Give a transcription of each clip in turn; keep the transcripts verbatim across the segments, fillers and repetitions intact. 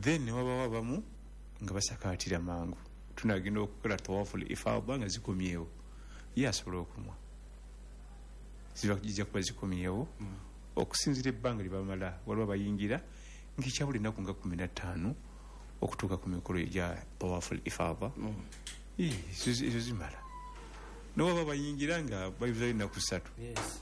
then wabawo abamu nga basakaatira mangu tunagenda okukola tawaful ifada nga zikomyewo ye asobola okumwa ziba kijja kuba zikomyewo mm. okusinzira ebbanga libamala waliwo bayingira ng'ekyabula ennaku nga kumi na ttaano okutuuka ku mikolo egya tawaful ifada mm. ezo zimala nowaba bayingira nga bayivuzayo ennaku ssatu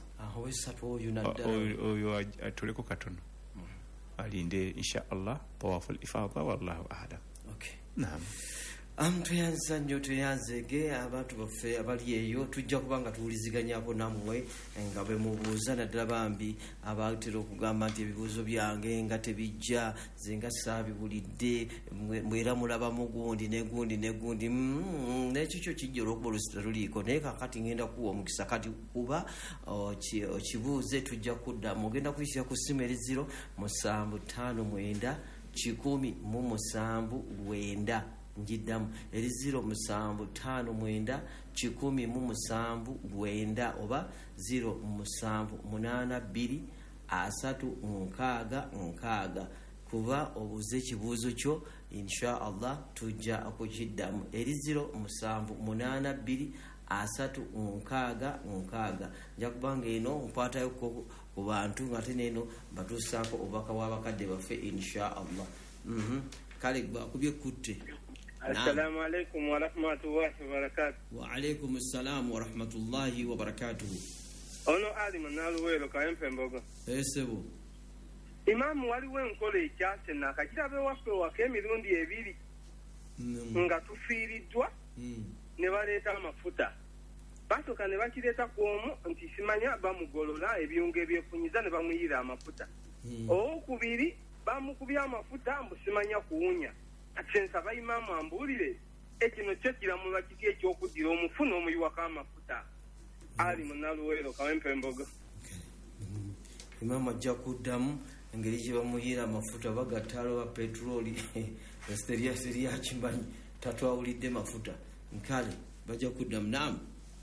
oyo atoleko katono mm. alinde insha allah tawaful ifada wallahu a'lam. Okay. Naam. Am tuyanza nnyo tuyanzege abantu baffe abali eyo tujja kubanga tuwuliziganyako nammwe nga bwe mubuuza naddala bambi abatera okugamba nti ebibuuzo byange nga tebijja ze nga saabibulidde mwera mulabamu gundi ne gundi ne gundi mm, nekikyo kijja olwokuba olusita tuliiko naye kakati ngenda kuwa omukisa kati kuba okibuuze tujja kuddamu ogenda kuyisira ku ssimu eri ziro musanvu ttaano mwenda kikumi mu musanvu lwenda njiddamu eri ziro musanvu ttaano mwenda kikumi mu musanvu lwenda oba ziro musanvu munaana bbiri asatu nkaaga nkaaga kuba obuuze ekibuuzo kyo insha allah tujja okukiddamu eri ziro musanvu munaana bbiri asatu nkaaga nkaaga nja kubanga eno nkwatayo ku bantu nga ate neeno batuusaako obubaka w'abakadde baffe insha allah. mm-hmm. kale gwakubye kutte. Assalamu alaikum wa rahmatullahi wa barakatuh. Wa alaikum assalam wa rahmatullahi wa barakatuh. Ono ali manaluwero kayempe mbogo. Esebo. Imamu waliwo enkola ekyase nakakirabe waffe wake emirundi ebiri mm. nga tufiiriddwa mm. ne baleeta amafuta basooka ne bakireeta kwomu nti simanya bamugolola ebyungo ebyefunyiza ne bamuyira amafuta mm. owokubiri bamukubya amafuta mbusimanya kuwunya ate nsaba imamu ambuulire ekino kyo kiramula kiki ekyokuddira omufu n'omuyiwako amafuta mm. ali munaluwero kawempe mbogo. mm. Imamu ajja kuddamu engeri gye bamuyira amafuta bagattalo ba petroli esteriya seriya kimbanyi tatwawulidde mafuta nkale bajja kuddamu. Naamu.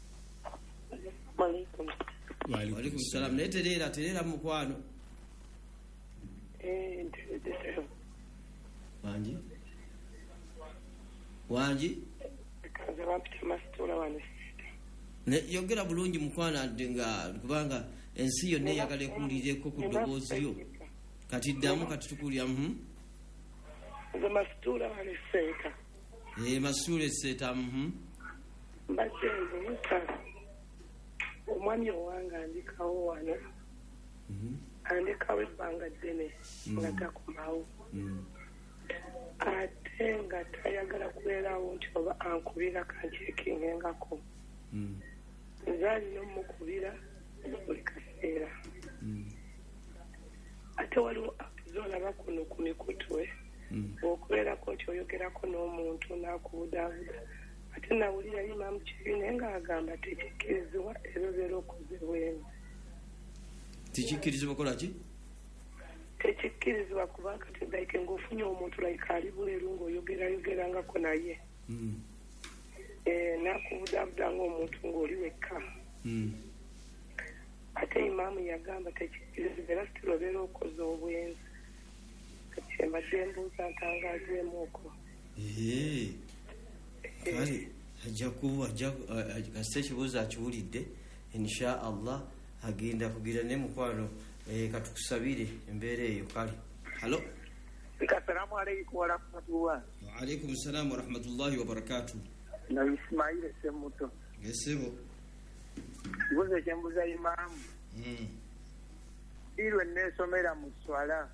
Walaikum. Walaikum salam. Naye tereera tereera mukwano. Eh, ntereera. Wangi? Wangi? Kaza bampita masitula wano. Ne yogera bulungi mukwano nga kubanga ensi yonna eyagala ekuwulireko ku ddoboozi yo. Kati ddamu kati tukulya. mhm. Nze masitula wano seeta. Eh, masitula seeta. mhm. Mbadde nze mutala. Omwami owange andikawo wano andikawo ebbanga ddene nga takomawo ate nga tayagala kubeerawo nti oba ankubira kankyekingengako nze alina omukubira buli kaseera ate waliwo zolaba kuno ku mikutwe okubeerako nti oyogerako n'omuntu n'akubudaabuda ate nawulira imamu kibiine ng'agamba tekikkirizibwa ebyo beera okoze bwenzi. Tekikkirizibwa kola ki? Tekikkirizibwa kuba kati like ng'ofunye omuntu like ali buleru ng'oyogerayogerangako naye n'akubudaabuda ng'omuntu ng'oli wekka ate imamu yagamba tekikkirizibwa era sitira obeera okoze obwenzi kati embadde embuuza ntangaazeemu okwo. Kale ajja kuwa kasita ekibuuzo akiwulidde insha allah agenda kugira ne mukwano katukusabire embeera eyo. Kale halo. Assalamu alaikum wa rahmatullahi. Wa alaikum assalam wa rahmatullahi wa barakatuh. Na Ismail Semuto. Gesebo. Buze kyembuza imamu. Mm. Irwe nesomera mu swala.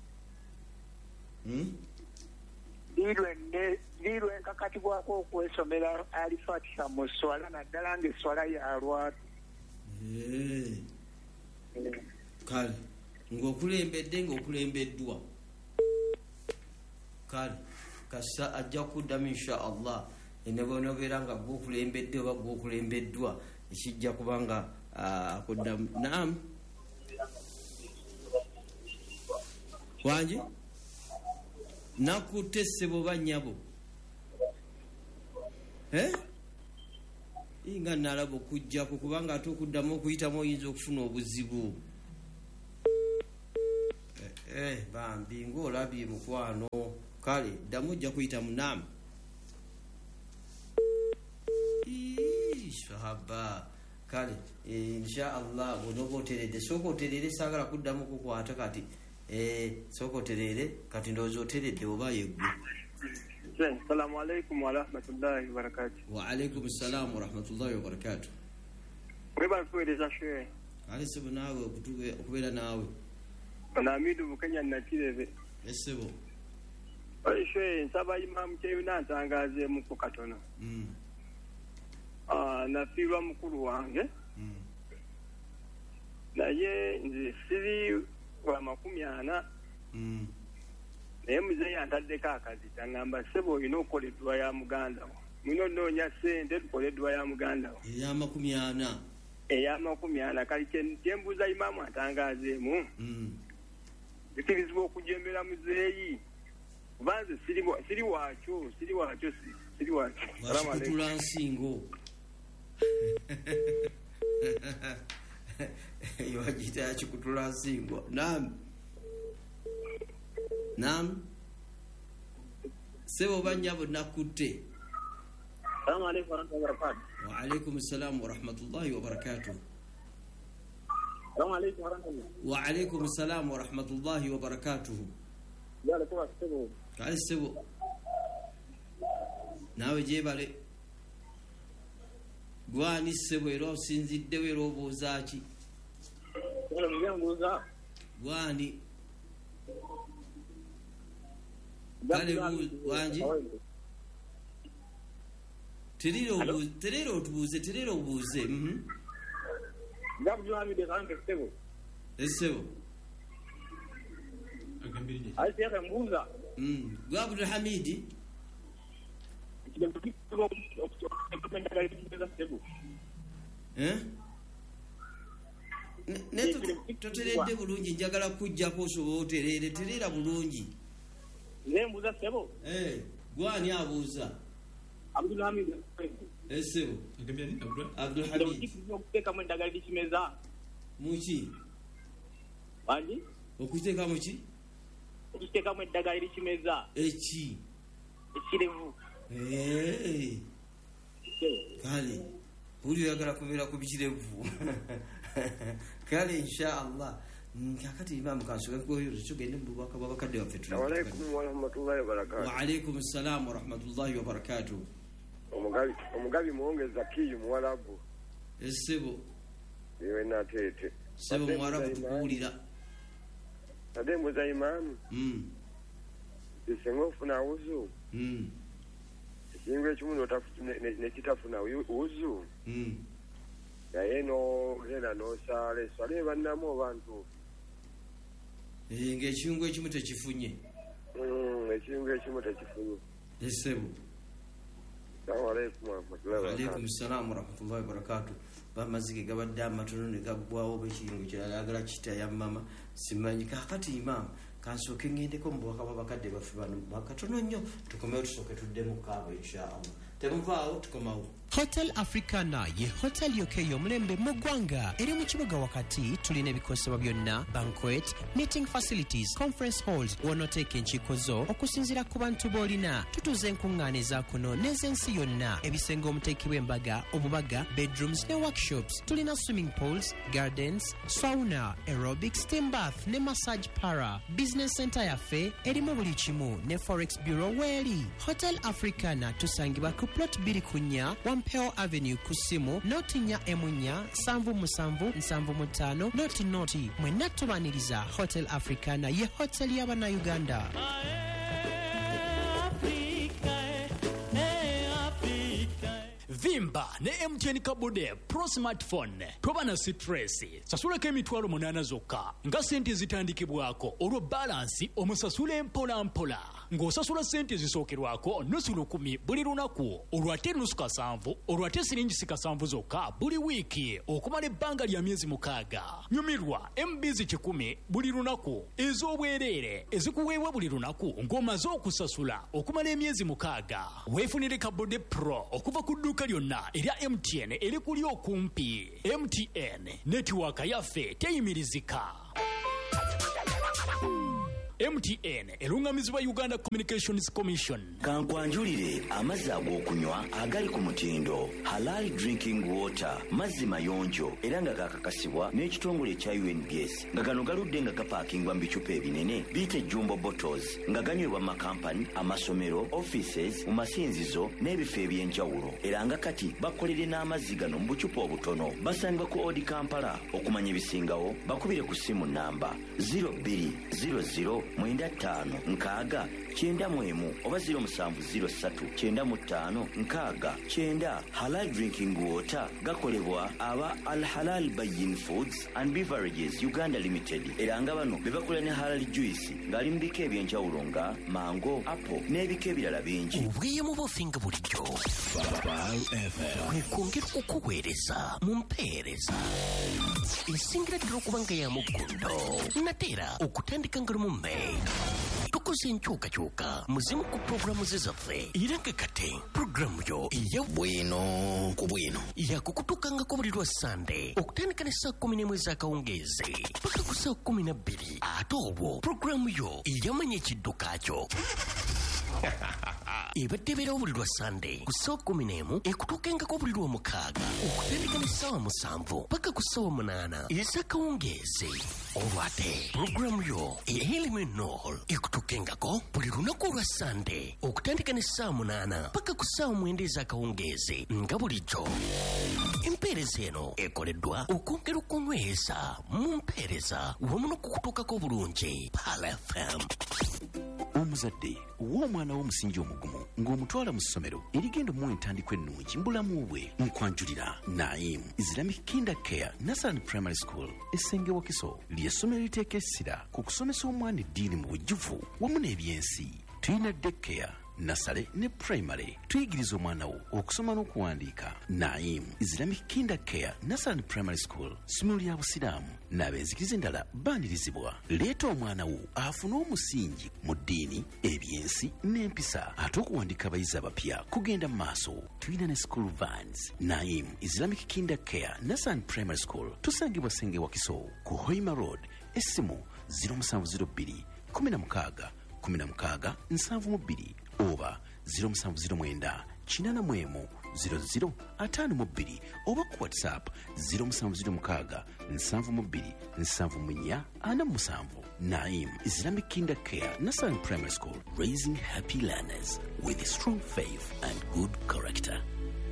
Mm. Irwe ne irwe nkakati bwako okwesomera alifatiha mu swala naddala ng'eswala ya lwatu. Eh. Kale ng'okulembedde ng'okulembeddwa. Kale kasa ajja kuddamu insha allah enebonobeera nga gwokulembedde oba gwokulembeddwa ekijja kubanga akuddamu. Naam. Wangi? Nakutte ssebo bannyabo. Eh? Inga nalabo kujjako kubanga ate okuddamu okuyitamu oyinza okufuna obuzibu. Eh, eh bambi ng'olabye mukwano kale ddamu ojja kuyita munamu sahaba kale inshaallah bonoba oteredde sooka oterere saagala kuddamu kukwata kati sooka oterere kati ndowooza oteredde oba yeggwe. Assalamu alaikum wa rahmatullahi wa barakatuh. Wa alaikum assalam wa rahmatullahi wa barakatuh. Weba kueleza shehe. Ali sebo nawe okubeera naawe. Na amidu bukenya na kirebe. Esebo. Ali shehe nsaba imam kyebina ntangaze mu katono. Mm. Ah nafiirwa mukulu wange. Mm. Naye nze siri wa makumi ana. Mm. Naye muzeeyi antaddeko akazi tangamba sebo olina okukola edduwa ya muganda wo mulina onoonya ssente tukola edduwa ya muganda wo ey'amakumi ana ey'amakumi ana kali kyembuuza imaamu atangaazeemu kikirizibwa okujembera muzeeyi kuba nze siri waakyo siri waakyo siri waakyo wakikutula nsingo wagiyita yakikutula nsingo nam nam sebo banyabo nakutte. Assalamu alaykum wa rahmatullahi wa barakatuh. Wa alaykum assalam wa rahmatullahi wa barakatuh. Assalamu alaykum wa rahmatullahi. Wa alaykum assalam wa rahmatullahi wa barakatuh. Ya le kwa sebo. Kale sebo. Nawe jebale. Gwani sebo ero sinzidde wero obuuza ki? Wala mbuuza. Gwani kale wanji terero terero tubuze terero obuuze mhm Gabdu Hamid kanke sebo. Esebo. Agambirije. Ai sema mbuuza. Mm. Gabdu Hamid. Eh? Neto toteredde bulungi njagala kujjako osobola oterere terera bulungi. Ne mbuuza sebo? Eh, gwani abuuza? Abdul Hamid. Esebo. Agambia ni Abdul? Abdul Hamid. Okuteka mu ndagala likimeza. Muki? Wanji? Okuteka muki? Okuteka mu ndagala likimeza. Eki. Ekirevu. Eh. Kale. Buli yagala kubera ku bikirevu. Kale inshallah. Kakati imam kansuka koyo tugende mu bubaka babakadde waffe tuli. Wa alaykum wa rahmatullahi wa barakatuh. Wa alaykum assalam wa rahmatullahi wa barakatuh. Omugabi omugabi muongeza kiyu muwarabu. Esebo. Yewe na tete. Sebo muwarabu tukuulira. Adembo za imam. Mm. Isengofuna uzu. Mm. Ingwe chimuno tafuna ne kitafuna uzu. Mm. Ya eno hera no sale sale banamo bantu. Eh ngechingwe ekimu tekifunye. Mm ekingwe ekimu tekifunye. Esebo. Assalamu alaykum wa rahmatullahi wa barakatuh. Alaykum assalam wa rahmatullahi wa barakatuh. Bamazike gabadde amatono ne gabwawo bekiringo kyayagala kita ya mama simanyi kakati imam kansooke ngendeko mu bwaka babakadde baffe bano bakatono nnyo tukomewo tusooke tuddemu kaabo inshallah temuvaawo tukomawo. Hotel Africana ye hotel yokeyo mulembe mu ggwanga eri mu kibuga wakati tulina ebikosebwa byonna banquet meeting facilities conference halls wonoteeka enkiiko zo okusinziira ku bantu b'olina tutuuza enkuŋŋaane za kuno n'ez'ensi yonna ebisenge omuteekebwa embaga obubaga bedrooms ne workshops tulina swimming pools gardens sauna aerobic steam bath ne massage para business center yaffe erimu buli kimu ne forex bureau weeri. Hotel Africana tusangibwa ku plot bbiri ku nnya Peo Avenue kusimu noti nya emunya sanvu musanvu nsanvu mutano noti noti mwenna tubaniriza Hotel Africana ye hotel y'abana Uganda. Vimba ne M T N Kabode Pro Smartphone toba na stress sasuleko emitwalo munana zokka nga sente zitandikibwako olwo balance omusasule mpola mpola ng'osasula sente zisookerwako nusu lukumi buli lunaku olwate nusu kasanvu olwate siringi sikasanvu zokka buli wiiki okumala ebbanga lya myezi mukaaga. Nyumirwa M B kikumi buli lunaku ez'obwereere ezikuweebwa buli lunaku ng'omaze okusasula okumala emyezi mukaaga. Weefunire Kabode Pro okuva ku dduuka lyonna erya M T N eri kuli okumpi. M T N netiwaaka yaffe teyimirizika. M T N erungamizibwa Uganda Communications Commission. Kankwanjulire amazzi ag'okunywa agali ku mutindo Halal Drinking Water mazzi mayonjo era nga gakakasibwa n'ekitongole ekya U N B S nga gano galudde nga gapaakingwa mu bicupa ebinene biyite jumbo bottles nga ganywebwa mu makampani amasomero offices mu masinzizo n'ebifo eby'enjawulo era nga kati bakolere n'amazzi gano mu bucupa obutono basangibwa ku Odi Kampala okumanya ebisingawo bakubire ku simu namba zero two zero zero nine five nkaaga kyenda mu emu oba zero seven zero three kyenda mu ttaano nkaaga kyenda. Halal Drinking Water gakolebwa aba Al Halal Bayin Foods and Beverages Uganda Limited era nga bano be bakola ne halal juice ng'ali mu bika eby'enjawulo nga mango, apple n'ebika ebirala bingi. Obweyamo bufinga bulijjo kwekongera okukuweereza mu mpeereza esingira ddala okuba nga ya muggundo nateera okutandika nga lumu May tukoze enkyukakyuka muzimu ku puroguramu ze zaffe era nga kate puroguramu yo eya bwino ku bwino yakukutukangako buli lwa Sande okutandika ne saa kumi n'emu ez'akawungeezi paka ku saa kumi na bbiri ate obwo puroguramu yo eyamanya ekidduka kyo ebadde beerawo buli lwa Sande ku ssaawa kumi n'emu ekutuukengako buli lwa mukaaga okutandika ne ssaawa musanvu paka ku ssaawa munaana ez'akawungeezi. Olwate puroguramu yo eeliminol ekutuukengako buli lunaku olwa Sande okutandika ne ssaawa munaana paka ku ssaawa mwenda ez'akawungeezi nga bulijjo. Empeereza eno ekoleddwa okwongera okunyweza mu mpeereza wamu n'okukutuukako bulungi Pal F M. Omuzadde w'omwana w'omusingi omugumu ng'omutwala mu ssomero erigenda mu entandikwa ennungi mu bulamu bwe nkwanjulira Naim Islamic Kinder Care Nursery Primary School essenge Wakiso ly'essomero liteeka essira ku kusomesa omwana eddiini mu bujjuvu wamu n'ebyensi. Tuyina daycare nasale ne primary tuyigiriza omwana wo okusoma n'okuwandiika. Naim Islamic Kinder Care Nursery Primary School ssomero lya busiraamu n'abenzikiriza endala baanirizibwa. Leeta omwana wo afune omusingi mu ddiini ebyensi n'empisa ate okuwandiika abayizi abapya kugenda mu maaso. Tuyina ne school vans. Naim Islamic Kinder Care Nursery Primary School tusangibwa Senge Wakiso ku Hoima Road essimu zero seven zero two kumi na mukaaga kumi na mukaaga nsanvu mu bbiri oba zero seven zero nine kinana mu emu zero zero ataano mu bbiri oba ku WhatsApp zero seven zero mukaaga nsanvu mu bbiri nsanvu mu nnya ana mu musanvu. Naim Islamic Kinder Care Nursery Primary School, raising happy learners with strong faith and good character.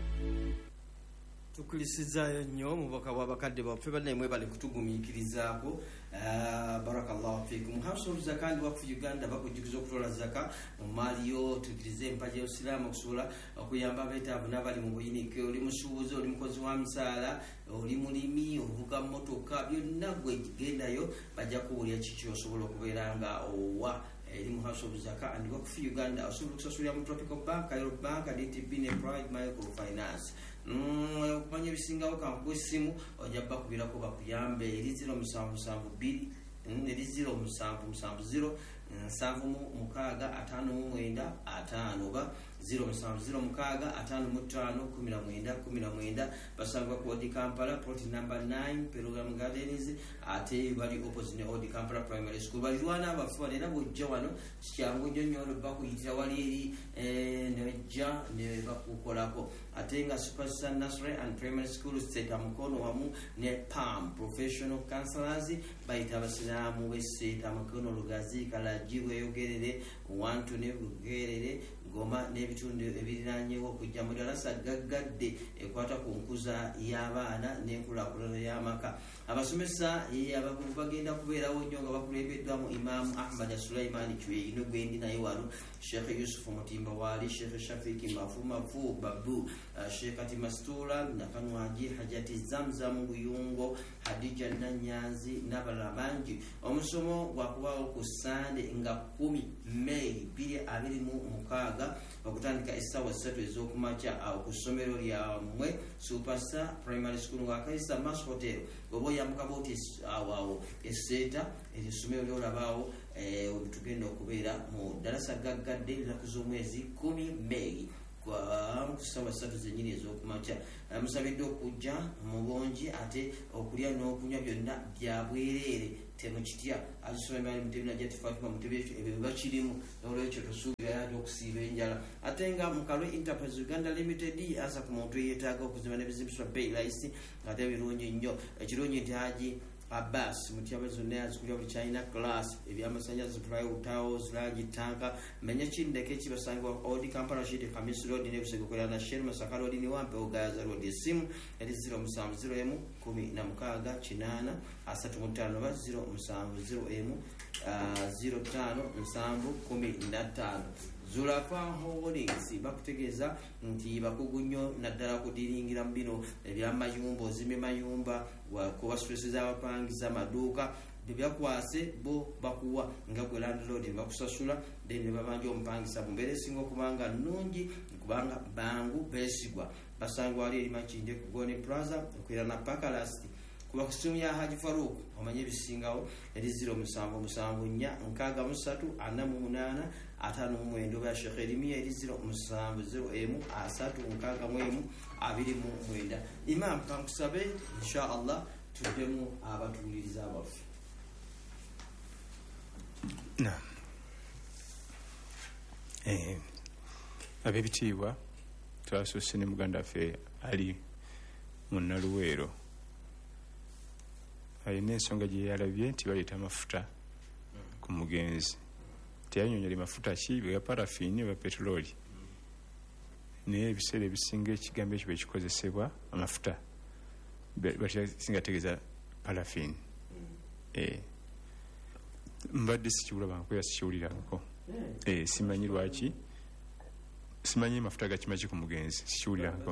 Tukulisizaayo nnyo mubaka bw'abakadde baffe bannammwe bali kutugumiikirizaako. Barakallahu fiikum. House of Zakandi Waqf Uganda bakujjukiza okutwala zaka mu maali yo tukirize empaji y'Obusiraamu okusobola okuyamba abeetaavu n'abali mu buyinike. Oli musuubuzi, oli mukozi wa misaala, oli mulimi, ovuga mmotoka, byonna gwe gendayo bajja kuwulira kiki osobola okubeera nga owa eri mu House of Zaka and Waqf Uganda osobola okusasulira mu Tropical Bank, Cairo Bank, D T B ne Pride Microfinance. Okumanya ebisingawo kankuwa essimu ojja bakubirako bakuyambe eri zero seven seven two eri zero seven seven zero nsanvu mukaaga ataano mu mwenda ataano oba zero seven zero mukaaga ataano mu ttaano kumi na mwenda kumi na mwenda basangwa ku Odi Kampala plot number nine Perugram Gardens ate bali opposite ne Odi Kampala Primary School. Balirwana abafu era bojja wano kyangu nnyo nnyo bakuyitira wali eri nejja ne bakukolako ate nga Superstar Nursery and Primary School Seta Mukono wamu ne P A M Professional Counselors bayita abasiraamu b'Seta Mukono Lugazi Kalaji Weyogerere Wantu ne Bugerere Goma n'ebitundu ebiriraanyewo okujja mu dalasa gaggadde ekwata ku nkuza y'abaana n'enkulaakulana y'amaka. Abasomesa abakugu bagenda kubeerawo nnyo nga bakulembeddwamu Imam Ahmad Sulaiman Chweyino gwendi naye wano, Sheikh Yusuf Mutimba Wali, Sheikh Shafiki Mafu Mafu Babu, Sheikh Katima Stula Nakanwaji, Hajati Zamzam Buyungo, Hadija Nanyanzi n'abalala bangi. Omusomo gwakubaawo ku Sande nga kumi May bbiri abiri mu mukaaga okutandika essaawa ssatu ez'okumakya awo ku ssomero lyamwe Superstar Primary School nga Kaisa Mass Hotel. Oba oyambuka booti awo awo esseeta eryo essomero lyolabaawo tugenda okubeera mu dalasa gaggadde ennaku z'omwezi kumi May kwa kusaba ssatu zennyini ez'okumakya. Musabidde okujja mu bungi ate okulya n'okunywa byonna bya bwereere temukitya azisolemali mutebi najati fatima mutebi ebyo bakirimu n'olwekyo tusuubira yali okusiiba enjala ate nga mukalwe enterprise uganda limited asa ku muntu yeetaaga okuzimba n'ebizimbisibwa bei rahisi ate birungi nnyo ekirungi nti haji Abbas mutiaba zonna yazikuja buli China class ebyamasannyalaze plywood towers langi tanka menya kindeke kibasangibwa Old Kampala Street Kamis Road ne Busegokola na Shell Masaka Road ni wampe Ogaza Road esimu eri zero musanvu zero emu kumi na mukaaga kinaana asatu mu ttaano ba zero musanvu zero emu zero ttaano musanvu kumi na ttaano Zulafa Holdings bakutegeeza nti bakugu nnyo naddala kudiringira mu bino ebyamayumba ozimbe mayumba kuba stress z'abapangiza amaduuka bebyakwase bo bakuwa nga gwe landlord bakusasula then ne babanja omupangisa mu mbeera esinga okubanga nnungi kubanga bangu beesigwa basangwa wali eri Makindye ku Gone Plaza okwera na Pakalast kuba ku simu ya Haji Farouk omanye ebisingawo eri zero musanvu musanvu nnya nkaaga mu ssatu ana mu munaana atano mu mwenda bya Sheikh Elimia eri zero musanvu zero emu asatu nkaaga mu emu abiri mu mwenda Imam kankusabe insha Allah tuddemu abatuuliriza abaffe. Naam. Eh, ab'ebitiibwa twasose ne muganda ffe ali mu Naluweero alina ensonga gye yalabye nti baleeta amafuta ku mugenzi teyanyonyola mafuta ki bya parafini oba petroli naye ebiseera ebisinga ekigambo ekyo bekikozesebwa amafuta basinga tegeeza parafini eh mbadde sikiwulaba nkoya sikiwulirako eh simanyi lwaki simanyi mafuta gakimaki ku mugenzi sikiwulirako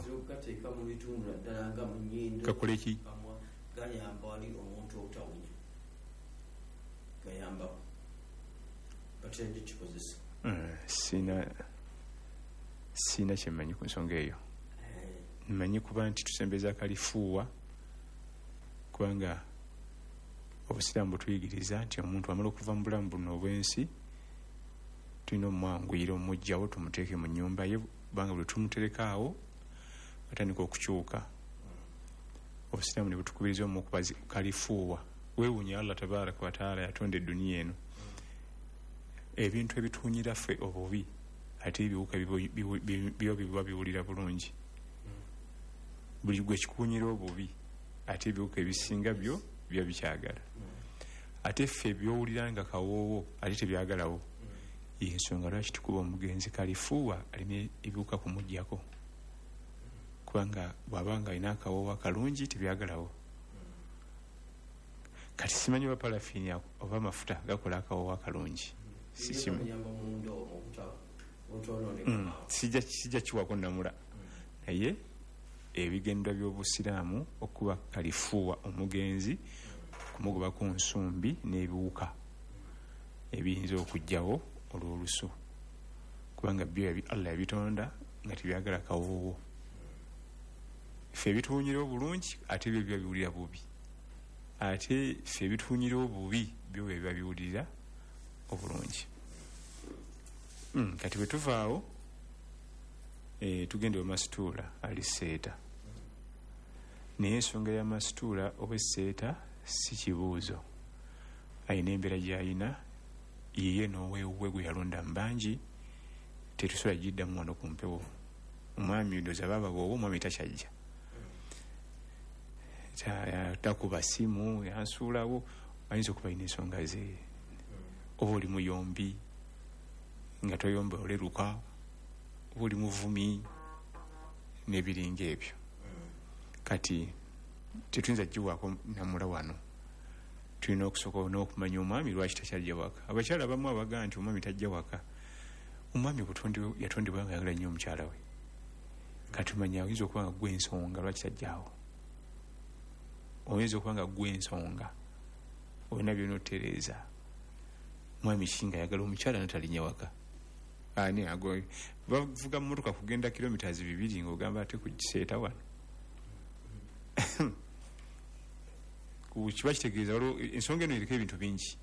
kakole ki gayamba wali omuntu obutawunya gayamba batende kikozesa sina sina kyemanyi ku nsonga eyo mmanyi kuba nti tusembeza kalifuuwa kubanga obusiraamu butuyigiriza nti omuntu amala okuva mu bulamu buno obwensi tulina omwanguyira omujjawo tumuteeke mu nnyumba ye kubanga buli tumuterekaawo atandika okukyuka obusiraamu ne butukubiriza omukuba kalifuuwa weewuunya Allah tabaraka wa taala yatonda edduniya eno ebintu ebituunyira ffe obubi ate ebiwuka byo biba biwulira bulungi buli gwe kikuunyira obubi ate ebiwuka ebisinga byo biba bikyagala ate ffe ebyowulira nga kawoowo ate tebyagalawo yensonga lwaki tukuba omugenzi kalifuuwa alina ebiwuka kumuggyako kubanga bw'abanga alina akawoowo akalungi tebyagalawo kati simanyi oba parafini oba amafuta gakola akawoowo akalungi sijja kiwako namula naye ebigendwa by'obusiraamu okuba kalifuuwa omugenzi kumugoba ku nsumbi n'ebiwuka ebiyinza okujjawo olw'olusu kubanga byo Allah yabitonda nga tebyagala kawoowo ffe ebituwunyira obulungi ate byo biba biwulira bubi ate ffe ebituwunyira obubi byo bwe biba biwulira obulungi mm, kati bwe tuvaawo e, tugende omasituula ali seeta naye ensonga ya masituula oba eseeta si kibuuzo ayina embeera gy'ayina yiye n'oweewuwe gwe yalonda mu bangi tetusobola giddamu wano ku mpewo omwami ndoza baba bwoba omwami takyajja takuba simu yansuulawo ayinza okuba alina ensonga ze oba oli muyombi nga toyomba oleruka oba oli muvumi n'ebiringa ebyo kati tetuyinza giwaako namula wano tulina okusooka n'okumanya omwami lwaki takyajja waka abakyala abamu abagaa nti omwami tajja waka omwami yatondebwa nga yagala nnyo omukyala we kati omanya oyinza okuba nga gwe ensonga lwaki tajjaawo oyinza okuba nga gwe ensonga olina byonotereeza mwami kinga yagala omukyala natalinya waka ani ago bavuga mu motoka kugenda kilometers bibiri ng'ogamba ate kukiseeta wano kiba kitegeeza waliwo ensonga eno eriko ebintu bingi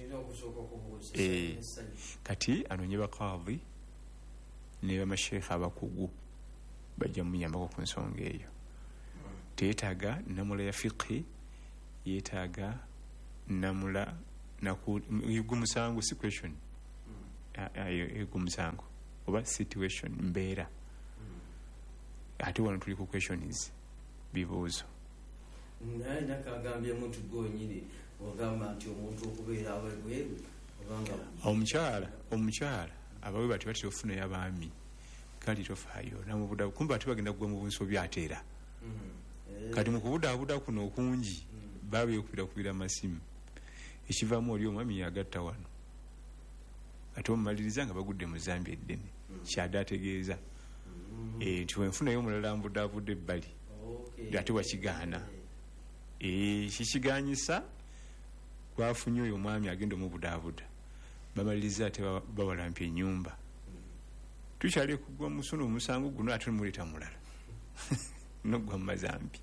kati anoonye bakaadhi ne bamasheekha abakugu bajja muyambako ku nsonga eyo teetaaga namula ya fiqhi yeetaaga namula gumusango si question gumusango oba situation mbeera ate wano tuli ku questions bibuuzo naye nakagambye muntu gonyini ogamba nti omuntu okubeera abweru obanga omukyala omukyala abawe bati bati ofunayo abaami kali tofaayo namubuda kumba ati bagenda kugwa mu bunso byateera kati mu kubudaabuda kuno okungi baabi okubira kubira amasimu ekivaamu oli omwami yagatta wano ate omumaliriza nga bagudde mu Zambia eddene kyadde ategeeza nti wenfunayo omulala mbudaabudde ebbali ate wakigaana kikiganyisa kwafunye oyo omwami agenda omubudaabuda bamaliriza ate bawalampya ennyumba tukyali kugwa musono omusango guno ate nomuleeta mulala nogwa mu mazambi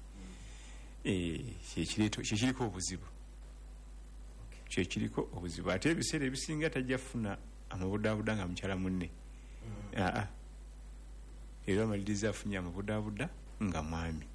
kyekiriko obuzibu kyekiriko obuzibu ate ebiseera ebisinga tajja funa amabudaabuda nga mukyala munne aa era amaliriza afunye amabudaabuda nga mwami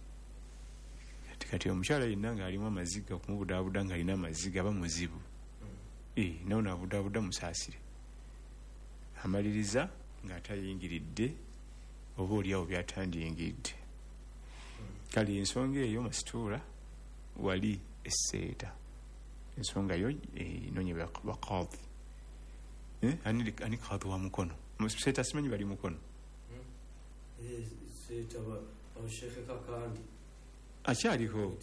kati omukyala yenna nga alimu amaziga okumubudaabuda nga alina amaziga aba muzibu nawe nabudaabuda musaasire amaliriza nga atayingiridde oba oliawo byatandiyingiridde kale ensonga eyo masituula wali esseeta ensonga yo inoonye baqaadi ani qaadi wa mukono seeta simanyi bali mukono akyaliko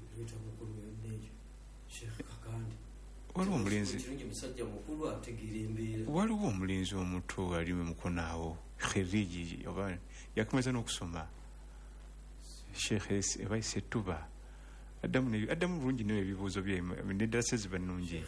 waliwo omulenzi waliwo omulenzi omuto ali mukono awo kheriji oba yakomeza n'okusoma shekhe eba setuba addamu bulungi nayo ebibuuzo bye neddala seziba nnungi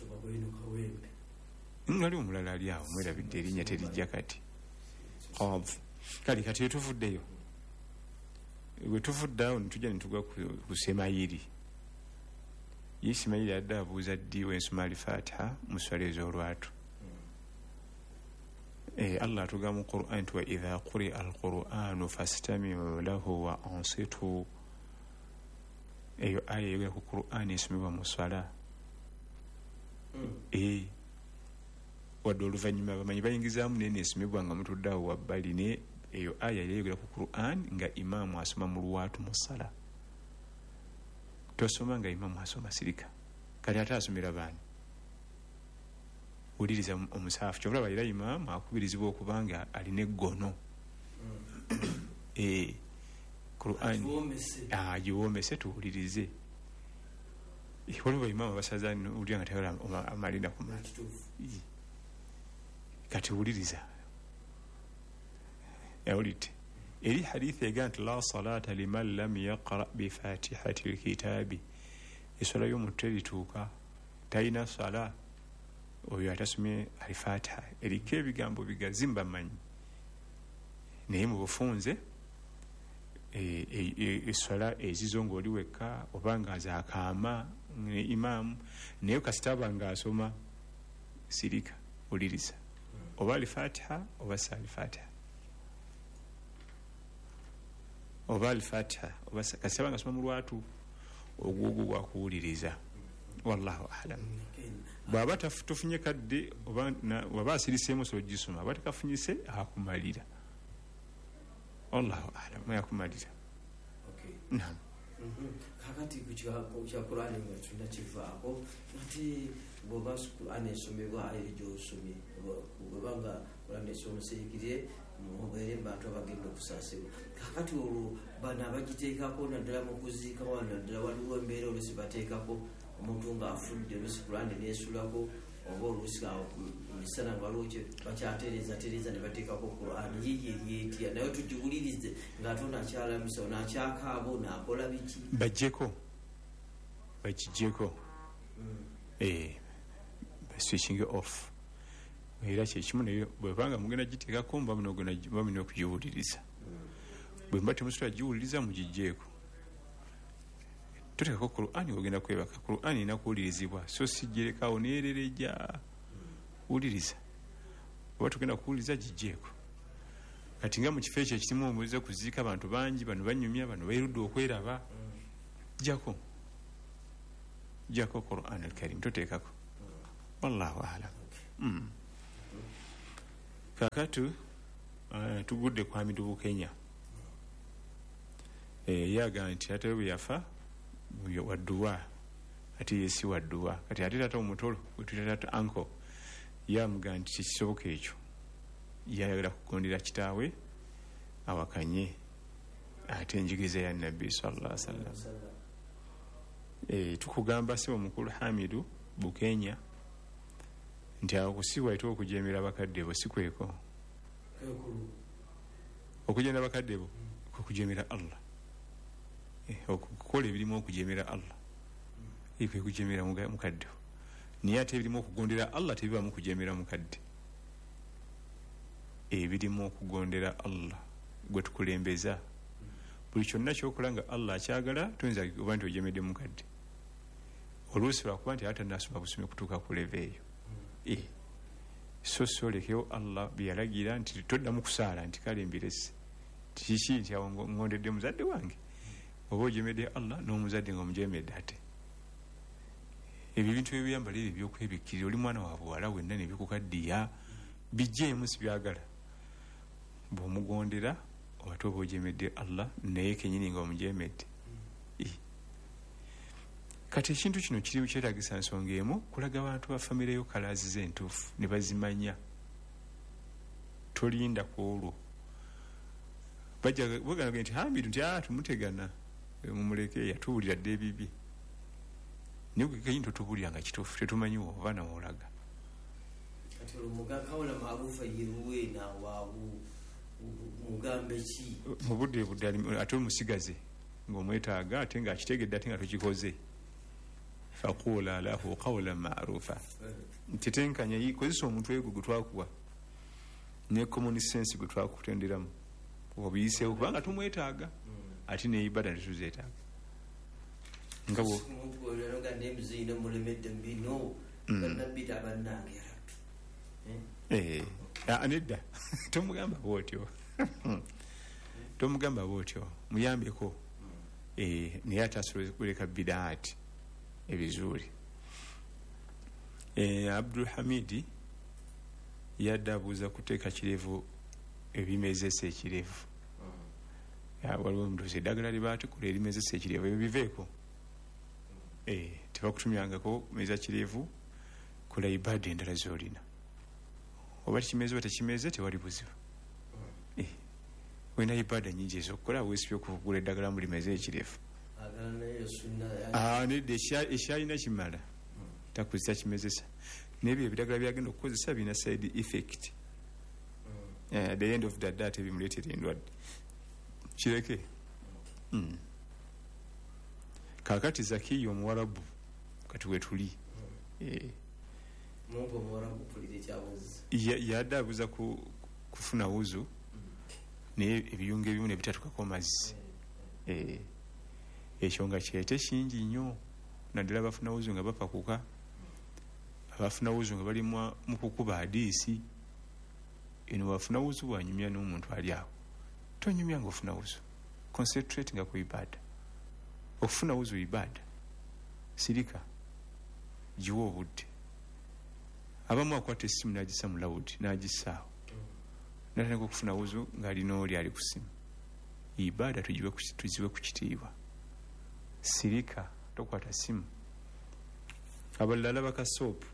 ngaliwo omulala ali awo mwerabidde erinnya terijja kati kale kati wetuvuddeyo wetuvuddeawo netujja netugwa ku semayiri ye semayiri adde abuuza ddi wensumaali fatiha mu swala ez'olwatu Allah atugamba mu Qur'an nti wa idha quri'a al-Qur'anu fastami'u lahu wa ansitu eyo aya eyogera ku Qur'an esomebwa mu swala wadde oluvannyuma bamanyi bayingizaamu naye neesomebwa nga mutudde awo wabbali naye eyo aya yayogera ku Qur'an nga imaamu asoma mu lwatu mu ssala tosoma nga imaamu asoma sirika kati ate asomera baani wuliriza omusaafu kyobulaba era imaamu akubirizibwa okubanga alina eggono agiwoomese tuwulirize waliwo imaamu abasaza owulira nga tayala amalina ku kati wuliriza yawulidde eri hadithi egaa nti la salata liman lam yaqra bifatihati lkitaabi eswala y'omuntu erituuka talina sala oyo atasomye alifatiha eriko ebigambo bigazi mbamanyi naye mu bufunze eswala ezizo ng'oli wekka oba nga zaakaama imaamu naye kasitaba ng'asoma sirika uliriza oba alifatiha oba si alifatiha oba alifatiha oba kasitaba ng'asoma mu lwatu ogwogwo gwakuwuliriza wallahu alam bwaba tufunye kadde waba asiriseemu so gisoma aba tekafunyise akumalira wallahu alam yakumalira nam kakati kya Qur'ani nga tunakivaako ati bwoba Qur'ani esomebwa eri gyosomye bwebanga Qur'ani esomeseekirye mubeere bantu abagenda okusaasibwa kakati olwo bano abagiteekako naddala mu kuziika naddala waliwo embeera olusi bateekako omuntu ng'afudde olusi Qur'ani neesulako oba olusi misana nga waliwo bakyatereeza tereeza ne bateekako Qur'ani yiye eryetya naye tugiwulirize ng'ate onakyalamisa onakyakaabo naakola biki bajjeko bakijjeko switching off era kyekimu naye bwebanga mugenda giteekako mbamuna okugiwuliriza bwe mba temusula giwuliriza mugijjeeko tuteekako Qur'ani ogenda kwebaka Qur'ani ina kuwulirizibwa so sijjerekawo neerereja wuliriza oba tugenda kuwuliriza gijjeeko kati nga mu kifo ekyo ekirimu omuliza kuziika abantu bangi bano banyumya bano bairudde okweraba jjako jako Quran al-Karim toteekako wallahu a'lam. mm. kakatu uh, tugudde ku Hamidu Kenya eh, yaga nti ate bwe yafa wadduwa ati yesi wadduwa kati ate tata omutolo wetutata anko yamuga nti kisoboka ekyo yayagala kugondera kitaawe awakanye ate enjigiriza ya nabbi sallallahu alaihi wasallam. eh, tukugamba sebo mukulu Hamidu Bukenya nti awo kusiwa ite okujemera bakadde bo sikweko okujenda bakadde bo okujemera Allah, eh, okukola ebirimu okujemera Allah ikwe kujemera mukadde naye ate ebirimu okugondera Allah tebiba mu kujemera mukadde, ebirimu okugondera Allah gwe tukulembeza buli kyonna kyokola nga Allah akyagala tuyinza okuba nti ojemedde mukadde oluusi lwakuba nti ate nasoma busumi kutuuka ku leve eyo. eh. so so lekewo Allah byeyalagira nti toddamu kusaala nti kale mbirese kiki nti awo ngondedde muzadde wange oba ojemedde Allah n'omuzadde nga omujemedde ate ebyo bintu ebyambala ebyo byokwebikkirira oli mwana wa buwala wenna nebikukaddiya bijjeemu si byagala bw'omugondera oba oba ojemedde Allah naye kenyini nga omujemedde. kati ekintu kino kiri kyetagisa nsonga emu kulaga abantu ba famire yo kalaazi z'entuufu ne bazimanya. Tolinda ku olwo bajja bagamba nti Hamidu nti ah tumutegana mumuleke yatuwulira dde ebibi naye kekayinto tubuulira nga kituufu tetumanyi oba nawolaga kati olumugakawula maarufa yeruwe nawaabu mugambe ki mu budde budde ate olumusigaze ng'omwetaaga ate ng'akitegedde ate nga tukikoze faqula lahu qawlan ma'rufa nti tenkanya kozesa omuntu ego gwe twakuwa ne common sense gwe twakutenderamu obiyiseewo kubanga tumwetaaga ate ne ibada tetuzeetaaga nga bwo nedda tomugamba bwotyo tomugamba bwotyo muyambeko naye ate asobole kuleka bidaati ebizuuli. Abdul Hamidi yadde abuuza kuteeka kirevu ebimezesa ekirevu waliwo omutuuzi eddagala libatukula erimezesa ekirevu ebyo biveeko tebakutumyangako kumeza kirevu kola ibada endala zolina oba tikimeze oba tekimeze tewali buzibu. wena ibada nyingi ezokukola weesibye okugula eddagala mu limeze ekirevu nedda ekyalina kimala takozesa kimezesa nebyo ebidagala byagenda okukozesa birina side effect at the end of the day tebimuleetera endwadde kireke. kakati Zakiya omuwarabu kati wetuli yadde abuuza kufuna wuzu naye ebiyungu ebimu ne bitatukako mazzi ekyo nga kyete kingi nnyo naddala abafuna wuzu nga bapakuka abafuna wuzu nga bali mu kukuba hadiisi eno wafuna wuzu wanyumya n'omuntu ali awo tonyumya nga ofuna wuzu concentrate nga ku ibada okufuna wuzu ibada sirika giwa obudde abamu akwata essimu n'agisa mu lawudi n'agissaawo natandika okufuna wuzu ng'alina oli ali ku simu ibada tuziwe ku kitiibwa sirika tokwata simu abalala alaba ka soopu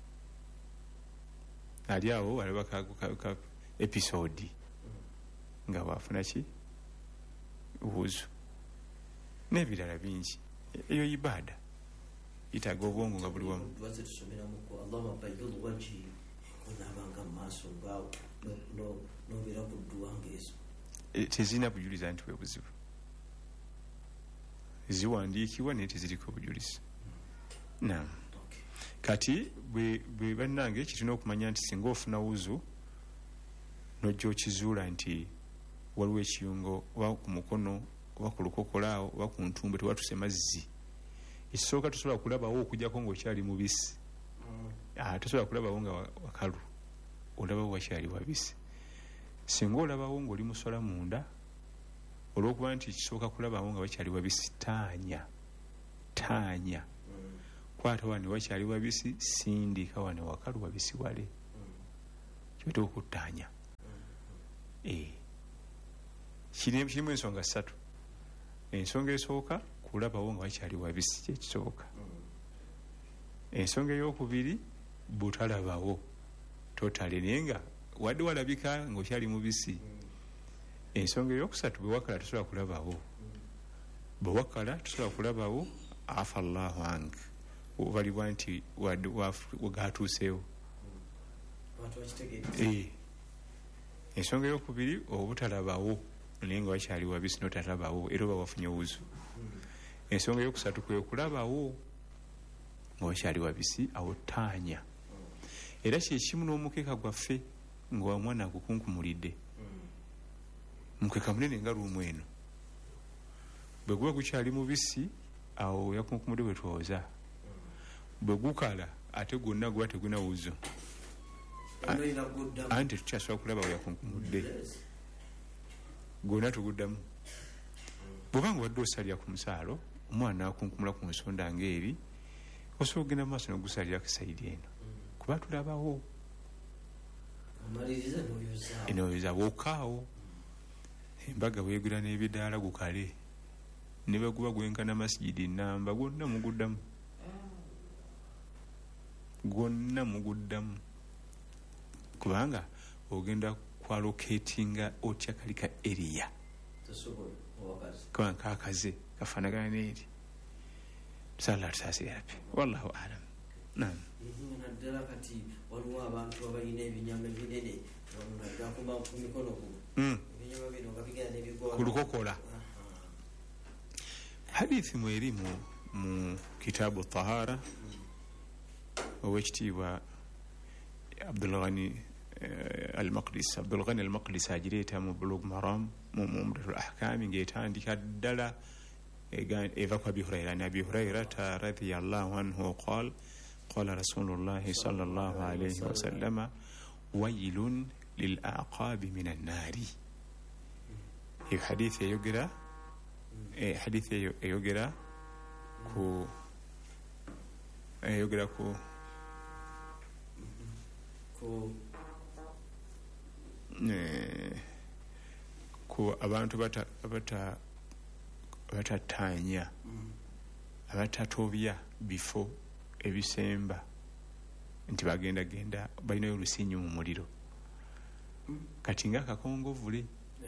ali awo alaba ka episodi nga wafuna ki wuzu n'ebirala bingi eyo ibada itaga obwongo nga buli wamu tezirina bujuliza nti bwe buzibu ziwandiikibwa naye teziriko bujulizi. Naam. Kati bwe bannange kituna okumanya nti singa ofuna wuzu nojja okizuula nti waliwo ekiyungo oba ku mukono oba ku lukokolaawo oba ku ntumbe tewatuse mazzi ekisooka tosobola kulabawo okujjako ng'okyali mubisi tosobola kulabawo nga wakalu olabawo wakyali wabisi singa olabawo ng'oli musola munda olw'okuba nti kisooka kulabawo nga wakyali wabisi taanya taanya kwata wano wakyali wabisi sindika wano wakalu wabisi wale kyote okuttanya eh kirimu kirimu ensonga ssatu. Ensonga esooka kulabawo nga wakyali wabisi kyekisooka. Ensonga ey'okubiri butalabawo totale naye nga wadde walabika ng'okyali mubisi. Ensonga ey'okusatu bwe wakala tosobola kulabawo. Bwe wakala tosobola kulabawo afa allahu ank obalibwa nti wagatuuseewo. Eh, ensonga ey'okubiri obutalabawo naye nga wakyali wabisi notalabawo era oba wafunye wuzu. Ensonga ey'okusatu kwe kulabawo nga wakyali wabisi awottaanya. Era kyekimu n'omukeeka gwaffe nga omwana agukunkumulidde mukeeka munene nga luumu eno bwe guba gukyali mubisi awo yakunkumudde bwe twoza bwe gukala ate gwonna guba teguna wuzo anti tukyasobola kulaba we yakunkumudde gwonna tuguddamu. Bw'obanga wadde osalira ku musaalo omwana akunkumula ku nsonda ng'eri osobola okugenda mu maaso n'ogusalira ku sayidi eno kuba tulabawo enoyoza wokaawo embaga weegula n'ebidaala gukale ne baguba gwenkana masigidi namba gwonna muguddamu gwonna muguddamu kubanga ogenda kwaloketinga otya kali ka eriya kubanga kaakaze kafaanagana n'eri tusala tusaasirapi wallahu alam. Naam. naddala kati waliwo abantu abalina ebinyama ebinene naddala ku mikono kuno ebinyama bino nga bigenda nebigwa ku lukokola. Hadithi mweri mu mu kitaabu tahara owekitiibwa Abdulghani al-Maqdisi Abdulghani al-Maqdisi agireeta mu Bulugh Maram mu Umdatul Ahkam ng'etandika ddala eva ku Abi Hurayra. Abi Hurayrata radiyallahu anhu qaala قال رسول الله صلى الله عليه وسلم ويل للأعقاب من النار. في حديث يقرأ حديث يقرأ كو يقرأ كو كو كو abantu bata bata batatanya abatatobya bifo ebisemba nti bagenda genda balina olusinyi mu muliro kati nga akakongovule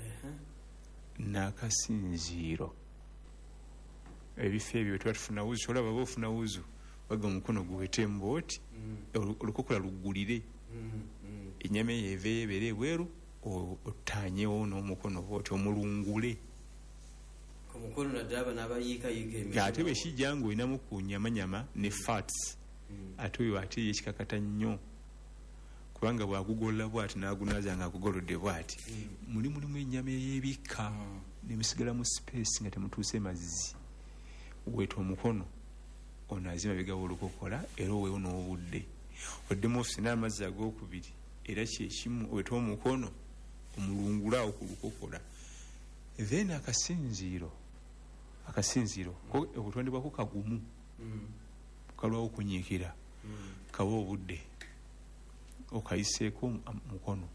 n'akasinziiro ebifo ebyo tuba tufuna wuzu olaba bofuna wuzu baga omukono guwete mbooti olukokola luggulire ennyama eyo eveeyo ebeere ebweru ottaanyewo n'omukono booti omulungule omukono naddala n'abayiikayiika emikono ate bwe kijja ng'olinamu ku nyamanyama ne fats ate oyo ate yekikakata nnyo kubanga bw'agugolola bw'ati n'agunaza nga agugolodde bw'ati muli mulimu ennyama ey'ebika nemusigalamu space nga temutuuse mazzi weta omukono ono azima bigawo olukokola era oweewo n'obudde oddemu ofisi n'amazzi ag'okubiri era kyekimu weta omukono omulungulaawo ku lukokola then akasinziiro akasinziiro obutonde bwako kagumu kalwawo kunyiikira kawa obudde okayiseeko mukono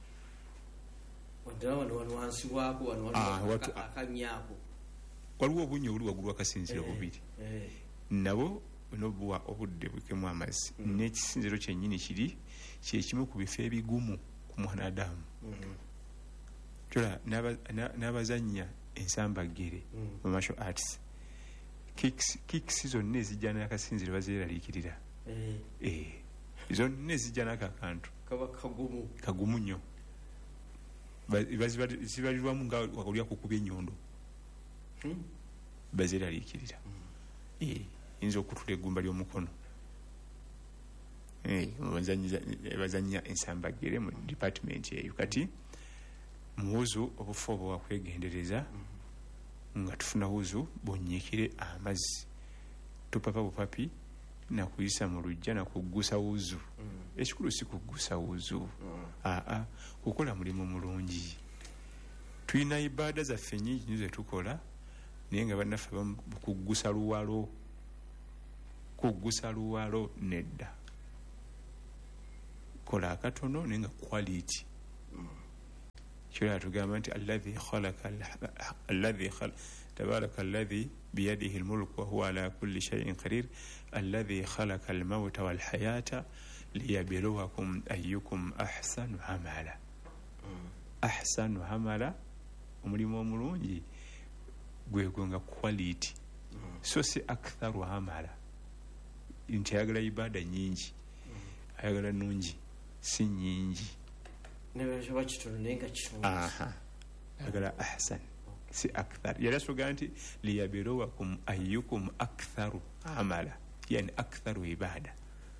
waliwo obunyi obuli waggulu wakasinziiro bubiri nabo nobuwa obudde bukemu amazzi n'ekisinziiro kyennyini kiri kyekimu ku bifo ebigumu ku mwanadamu tola n'abazannya ensambagere mu martial arts kicks zonna ezijja n'akasinziiro bazeeraliikirira zonna ezijja n'akakantu kagumu nnyo zibalirwamu nga wakulya kukubya ennyondo bazeeraliikirira yinza okutula eggumba ly'omukono bazannya ensambagere mu department eyo kati muwuzu obufu obwo wakwegendereza nga tufuna wuzu bonyiikire amazzi tupapa bupapi nakuyisa mu lujja nakuggusa wuzu ekikulu si kuggusa wuzu aa kukola mulimu mulungi. Tulina ibaada zaffe nnyingi ze tukola naye nga bannaffe kuggusa luwalo kuggusa luwalo nedda kola akatono nenga quality kyola tugamba nti alladhi khalaqa alladhi khalaqa tabaraka alladhi biyadihi almulku wa huwa ala kulli shay'in qadir alladhi khalaqa almauta wal hayata liyabluwakum ayyukum ahsanu amala ahsanu amala omulimu omulungi gwegonga quality so si aktharu amala nti ayagala ibada nyingi ayagala nungi si nyingi nebashoba kitono nenga kitono aha ayagala ahsan si akthar yala soga nti liyabluwakum ayyukum aktharu amala yani aktharu ibada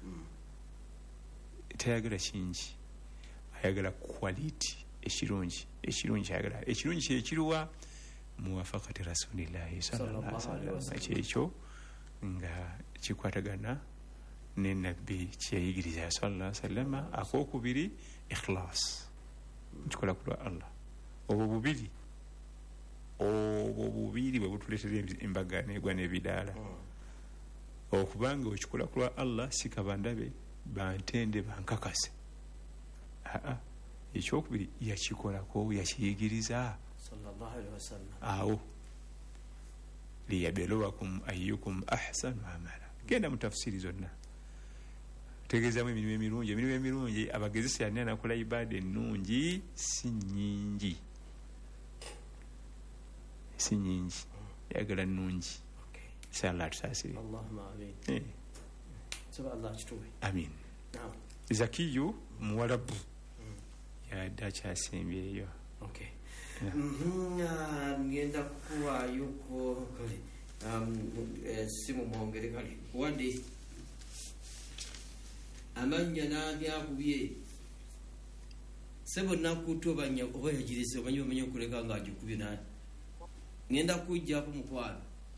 tayagala kingi ayagala quality ekirungi ekirungi ayagala ekirungi kyekiruwa muwafaqati rasulillahi sallallahu alaihi wasallam ekyo nga kikwatagana ne nabbi kyeyigiriza sallallahu alaihi wasallam akokubiri ikhlas kikola kulwa Allah obwo bubiri obwo bubiri bwe butuletera embaga negwa n'ebidaala okubanga okikola kulwa Allah sikabandabe bantende bankakase aa ekyokubiri yakikolako yakiyigiriza sallallahu alaihi wasallam awo liyabluwakum ayyukum ahsanu amala genda mu tafsiri zonna tegezamu emirimu emirungi emirimu emirungi abagezesa yani anakola ibada ennungi si nyingi si nyingi yagala nnungi inshallah tusasire Allahumma amin eh subhanallah kituwe amin naam Zakiyu muwalabu yadda kyasembyeyo okay ngenda kukuwaayo ko kale simu mwongere kale wadde amanya nagyakubye sebo nakuto banya oba yagirese omanyi omanyi okuleka nga agikubye nani ngenda kujjako mukwano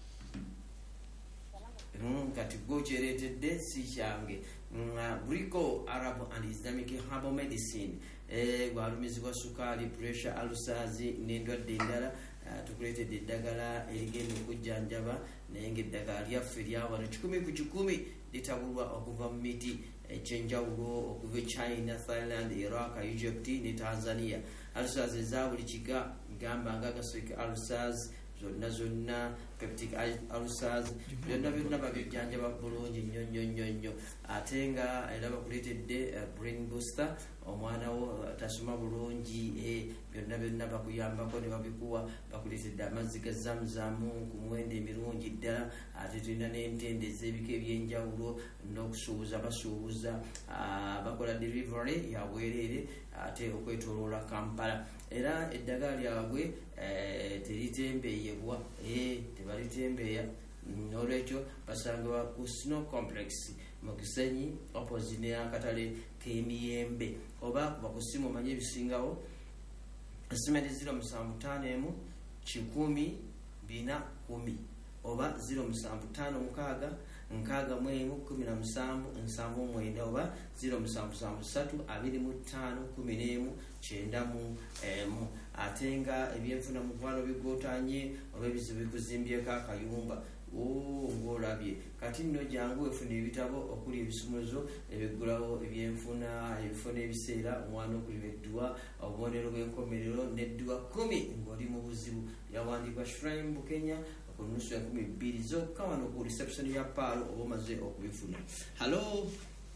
kati gokyeretedde si kyange Brico Arab and Islamic Herbal Medicine gwalumizibwa sukaali pressure ulcers n'endwadde endala tukuleetedde eddagala erigenda okujjanjaba naye ng'eddagala lyaffe lyawano kikumi ku kikumi litabulwa okuva mu miti ekyenjawulo okuva China, Thailand, Iraq, Egypt ne Tanzania. Ulcers eza buli kiga gamba nga gastric ulcers zonna zonna peptic ulcers byonna byonna babijjanjaba bulungi nnyo nnyo nnyo nnyo ate nga era bakuleetedde brain booster omwana wo tasoma bulungi byonna byonna bakuyambako ne babikuwa bakuleetedde amazzi ga zamuzamu ku muwendo emirungi ddala ate tulina n'entende ez'ebika ebyenjawulo n'okusuubuza basuubuza bakola delivery yabwereere ate okwetoloola Kampala era eddagala lyabwe teritembeeyebwa tebalitembeeya n'olwekyo basangibwa ku Snow Complex mu Kisenyi opposite n'akatale k'emiyembe oba kuba ku simu omanye ebisingawo simenti ziro musanvu ttaano emu kikumi bina kumi oba ziro musanvu ttaano mukaaga nkaaga mu emu kumi na musanvu nsanvu mwenda oba ziro musanvu musanvu ssatu abiri mu ttaano kumi n'emu kyenda mu emu ate nga ebyenfuna mu mukwano bigootanye oba ebizibu bikuzimbyeko akayumba ng'olabye kati nno jangu wefuna ebitabo okuli ebisumulizo ebiggulawo ebyenfuna ebifuna ebiseera omwana okuliba edduwa obubonero bw'enkomerero n'edduwa kumi ng'oli mu buzibu yawandiikwa Shrine Bukenya ku nusu ya kumi bbiri zokka wano ku reception ya Paalo oba omaze okubifuna. Hello.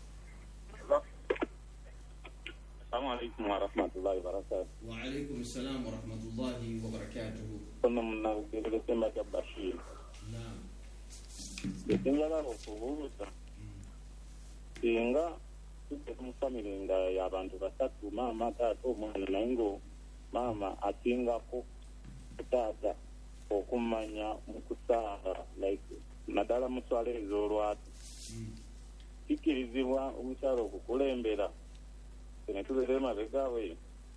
Assalamu alaikum wa rahmatullahi wa barakatuh. Wa alaikum assalam wa rahmatullahi wa barakatuh. Kono mna ugele sema cha Bashir. Naam. Ndingala okubuuza. Singa tuke mu family nga y'abantu basatu mama taata omwana naye ngo mama asingako taata okumanya mu kusaaga like naddala mu swala ez'olwatu kikirizibwa omukyalo okukulembera netulere emabegaawe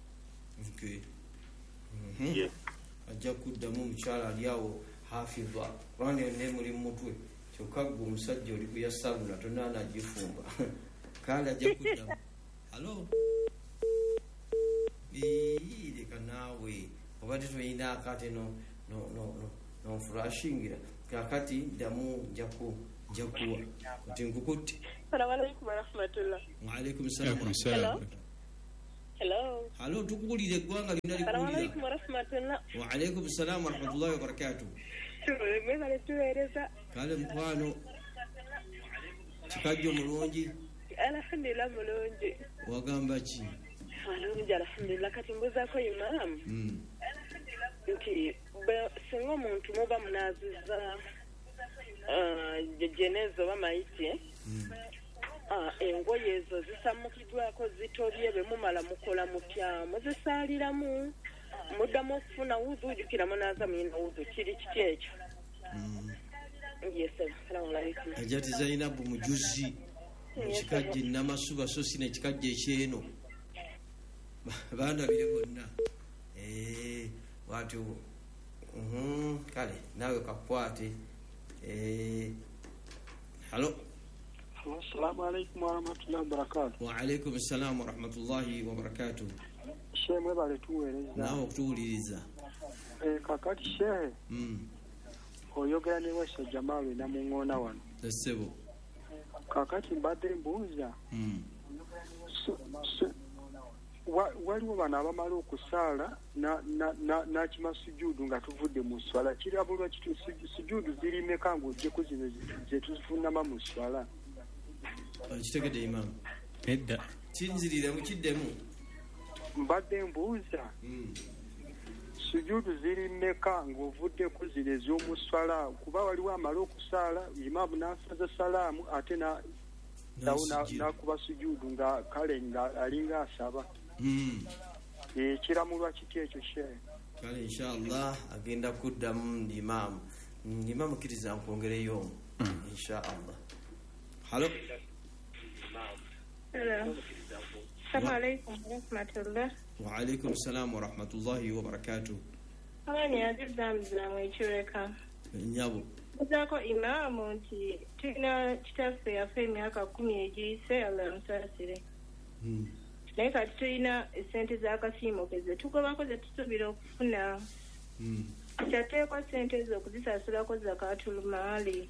ajja kuddamu omukyala ali awo hafidwa kubanga yonna muli mutwe kyokka gwe omusajja oli kuyasalula tonaana agifumba kandi ajja kuddamu halo leka naawe obadde toyina akate no no no no nonfulashingira kakati ddamu njaku njakuwa kuti nkukutti. Assalamu alaikum warahmatullah. Wa alaikum salam warahmatullah. Hello. Hello, tukukulire eggwanga lina likulira. Assalamu alaikum warahmatullah. Wa alaikum salam warahmatullahi wabarakatuh. Mwebale tuweereza. Kale mukwano kikajjo mulungi. Alhamdulillah mulungi. Wagamba ki? Mulungi alhamdulillah. Kati mbuzaako imam Mm. nti singa omuntu muba munaaziza jenezo oba mayiti engoye ezo zisammukiddwako zitobye bwe mumala mukola mutya muzisaaliramu muddamu okufuna wudu ujjukira munaaza muyina wudu kiri kiti ekyo. Yes, assalamu alaikum. Ajati Zainabu mujuzi ekikajje namasuba so sina ekikajje ekyeno baana bire bonna eh watu mhm kale nawe kakwate eh halo. Assalamu alaikum warahmatullahi wabarakatuh. Wa alaikum assalam warahmatullahi wabarakatuh. Shehe mwebale tuweereza. Nawe okutuwuliriza. Eh kakati shehe. Mm. Oyogera ne Wesha Jamalu na mungona wano. Sebo. Kakati mbadde mbuuza. Mm. So, so, wa, waliwo bano abamala okusaala na na na nakima sujudu nga tuvudde mu swala kirabulwa kitu sujudu ziri meka ng'ojje ku zino ze tufunama mu swala. Kitegedde imam. Edda. Kinzirire mu kiddemu. Mbadde mbuuza. Mm. Sujudu ziri meka ng'ovudde ku zino ez'omuswala kuba waliwo amala okusaala imamu n'asaza salaamu ate na nakuba sujudu nga kale nga alinga asaba. Mm. E, kiramulwa kiti ekyo shehe. Kale inshallah agenda kuddamu imamu. Imamu kiriza nkwongereyo inshallah. Halo. Hello. Assalamu alaikum warahmatullah. Wa alaikum salam warahmatullahi wabarakatuh. Abanye azizamuziramu ekireka. Nyabo. Muzaako imaamu nti tulina kitaffe yafa emyaka kumi egiyise Allah amusaasire. Mm. Naye kati tulina esente z'akasiimo ze tugobako ze tusuubira okufuna. Mm. Kyateekwa sente ezo okuzisasulako zakaatul maali.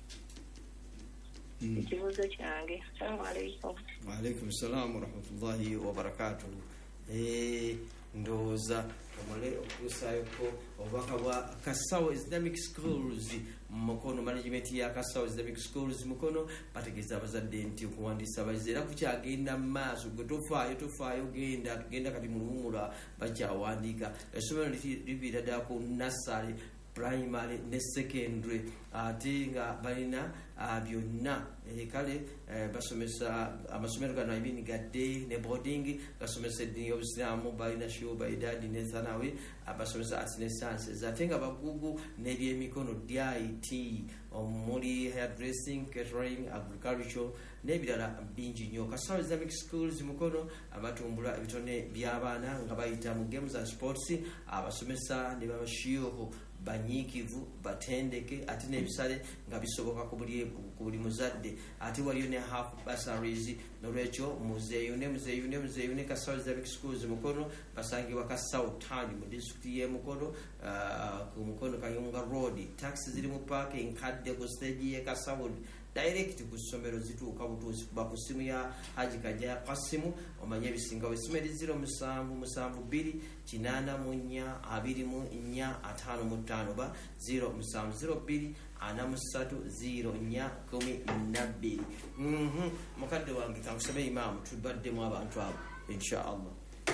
Mm. Ekibuuzo kyange. Assalamu alaikum. Wa alaikum salam warahmatullahi wabarakatuh. Eh ndowooza omule okutuusaayoko obubaka bwa Kasawo Islamic Schools mukono management ya Kasawo Islamic Schools mukono bategeeza abazadde nti okuwandiisa abayizi era kukyagenda mu maaso gwe tofaayo tofaayo genda tugenda kati mu luwumula bakyawandiika essomero liviira ddala ku nassale primary ne secondary ate nga balina byonna kale basomesa amasomero gano ibini gadde ne boarding basomesa eddiini y'obusiraamu balina shuba idadi ne thanawi basomesa arts ne sciences ate nga bagugu n'ebyemikono D I T omuli hairdressing catering agriculture n'ebirala bingi nnyo. Kasawo Islamic Schools mukono abatumbula ebitone by'abaana nga bayita mu games and sports abasomesa ne babashiyuhu banyiikivu batendeke ate n'ebisale nga bisoboka ku buli muzadde ate waliyo ne half bursaries nolwekyo muzeeyune muzeeyune muzeeyune Kasawo Islamic Schools mukono basangibwa Kasawo town mu district y'e Mukono ku Mukono Kayunga road taxi ziri mu parking kadde ku stage y'e Kasawo direct ku ssomero zituuka butuusi kuba ku ssimu ya Haji Kajja Kasimu omanye ebisingawo essimu eri zero musanvu musanvu bbiri kinaana mu nnya abiri mu nnya ataano mu ttaano ba zero musanvu zero bbiri ana mu ssatu zero nnya kumi na bbiri. Mukadde wange kankusaba imaamu tubaddemu abantu abo inshaallah.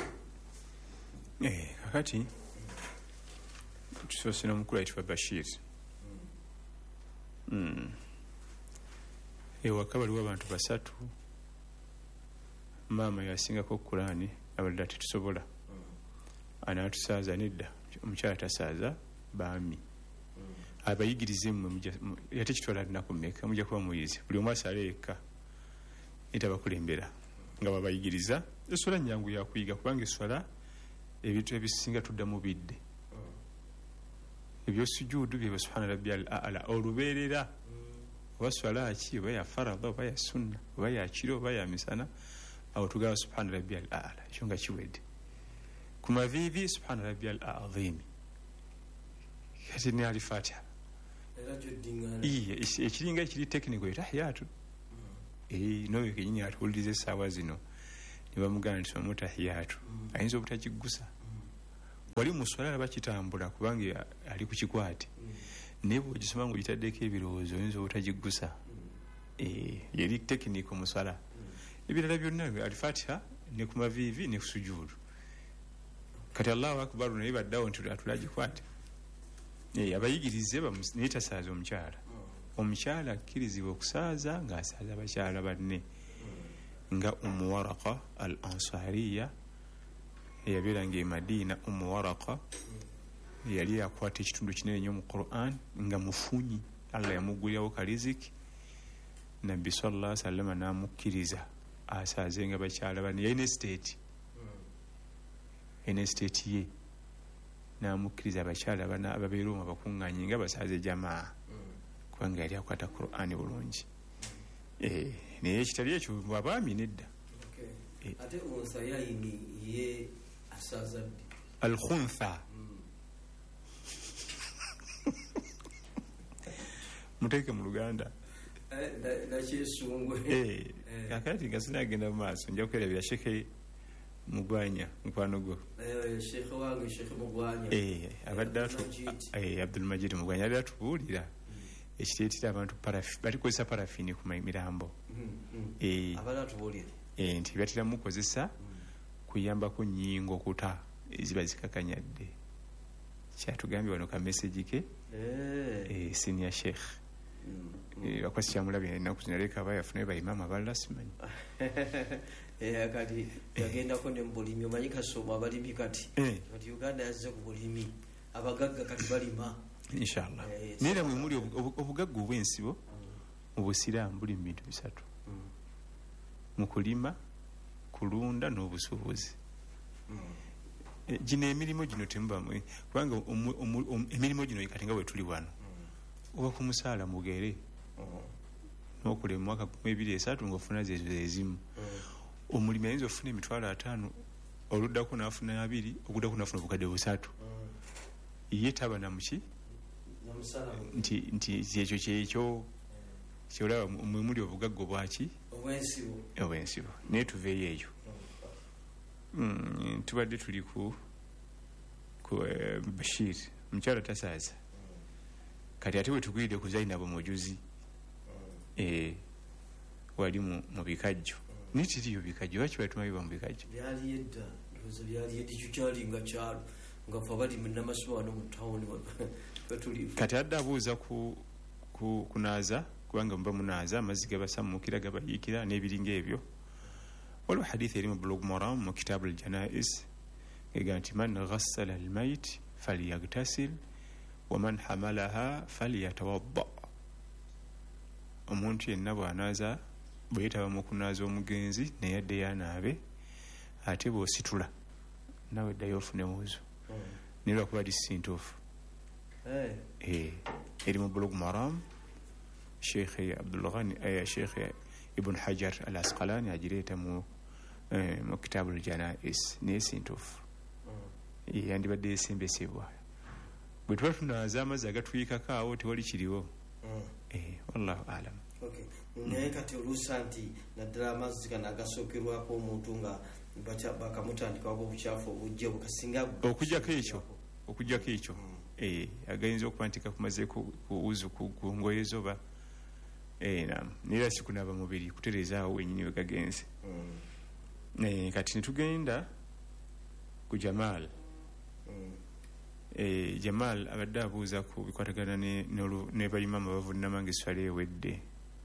Eh kakati tusoose n'omukulu ayitibwa Bashir. Mm. Ewaka waliwo abantu basatu maama yasingako Kurani abalala tetusobola anatusaaza nedda omukyala tasaaza baami abayigirize mmwe yate kitwala lunaku mmeka mujja kuba muyizi buli omu asala eka etabakulembera nga babayigiriza eswala nyangu yakuyiga kubanga eswala ebintu ebisinga tudda mu bidde ebyosujuudu bye subhana rabbiyal a'la olubeerera oba swala ki oba ya faradha oba ya sunna oba ya kiro oba ya misana awo tugaba subhana rabbiyal a'la ekyo nga kiwedde ku mavivi subhana rabbiyal azim kati ni ali fatiha Iye, ekiringa ekiri technical tahiyatu. Eh, no yekinyini atuwuliriza essaawa zino. Ne bamugamba nti somo tahiyatu. Ayinza obutakiggusa. Wali mu swala laba kitambula kubanga ali ku kikwate. Naye bw'ogisoma ng'ogitaddeko ebirowoozo oyinza obutagiggusa. Eh, yeri technical mu swala. Ebirala byonna alifatiha ne ku maviivi ne ku sujuudu. Kati Allahu akbar naye baddawo nti atulagikwate. Eh, abayigirize bamuneetasaaza omukyala. Omukyala akkirizibwa okusaaza ng'asaaza abakyala banne. Nga Ummu Waraqa al-Ansariya eyabeeranga e Madiina. Ummu Waraqa yali akwata ekitundu kinene nnyo mu Qur'an nga mufunyi. Allah yamuggulirawo kaliziki. Nabbi sallallahu alaihi wasallam n'amukkiriza asaaze nga bakyala banne. Yalina estate. Yalina estate ye. N'amukkiriza abakyala bana ababeera omwo abakuŋŋaanyi nga basaaze jamaa. Kubanga yali akwata Qur'ani bulungi. Eh, naye ekitali ekyo abaami nedda. Ate unsa yayini ye asaaza ddi? Al-khuntha. Muteeke mu Luganda. Nakyesungwe. Eh, kakati nga sinagenda mu maaso nja kwerabira Sheikh Mugwanya mukwano gwo. Eh, Sheikh wange Sheikh Mugwanya. Eh, abadde eh Abdul Majid Mugwanya ali atubuulira ekiteetera abantu paraffin bali kozesa paraffin ku mirambo. Eh, abala atubuulira. Eh, nti batera mukozesa kuyambako nnyingo kuta eziba zikakanyadde. Kyatugambye wano ka message ke. Eh, eh senior Sheikh. Eh, bakwasi kyamulabye ennaku zinaleka abayafuna bayimaama abalala simanyi. Eh, akati yagendako ne mbulimi omanyi kasoma abalimi kati. Kati Uganda yazze ku bulimi. Abagagga kati balima. Inshallah. Nera mwe muli obugagga obw'ensibo mu Busiraamu buli mu bintu bisatu. Mu kulima, kulunda n'obusuubuzi. Gino emirimu gino temubamu kubanga emirimu gino kati nga bwe tuli wano. Oba ku musaala mugere. N'okulema mwaka kumi ebiri esatu ng'ofuna zezo ezimu. Omulimi ayinza ofuna emitwalo ataano oluddako n'afuna abiri okuddako n'afuna obukadde busatu. Ye taba na muki nti nti ekyo kyekyo kyolaba mwe muli obugagga bwaki obwensibo obwensibo naye tuveeyo eyo. Tubadde tuli ku ku Bashir mukyala tasaaza kati ate bwe tugwirire ku Zainabu Mujuzi eh wali mu bikajjo nitiriyo bikajjo lwaki batumayiba mu bikajjo byali edda ndoza byali edda kyali nga kyalo nga fa bali mu namaswa no mu town batuli kati adda abuuza ku ku kunaaza kubanga mba munaaza amazzi gabasamukira gabayikira n'ebiringa ebyo. Waliwo hadithi eri mu Bulugh Maram mu kitabu al-Janaiz ega nti man ghassala al-mayt falyagtasil wa man hamalaha falyatawadda. Omuntu yenna bw'anaaza bwe yeetaba mu kunaaza omugenzi naye adde yanaabe ate bw'ositula nawe ddayo ofune wuzo. Naye lwakuba lisintuufu. Eh, eri mu Bulugh Maram Sheikh Abdul Ghani aya Sheikh Ibn Hajar al-Asqalani ajireeta mu mu kitabu al-Janaiz naye sintuufu. Yandibadde esimbesebwa. Bwe tuba tunaaza amazzi agatuyikako awo tewali kiriwo. Eh, wallahu alam. Okay. Naye kati oluusa nti naddala amazzi gano agasookerwako omuntu nga bakamutandika wako obukyafu obujja bukasinga okujjako ekyo okujjako ekyo eh agayinza okubantika kumaze ku uzu ku ngoye zoba eh nam nira sikunaba mubiri kuterezaawo wenyini wegagenze. Eh kati nitugenda ku Jamal. Eh Jamal abadde abuuza ku bikwatagana ne ne bayimama bavunnama ng'esswala ewedde.